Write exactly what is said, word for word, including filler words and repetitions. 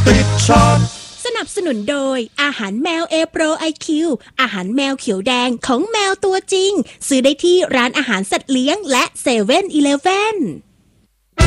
ติดช็อตสนับสนุนโดยอาหารแมว A Pro ไอ คิว อาหารแมวเขียวแดงของแมวตัวจริงซื้อได้ที่ร้านอาหารสัตว์เลี้ยงและเซเว่นอีเลฟเว่น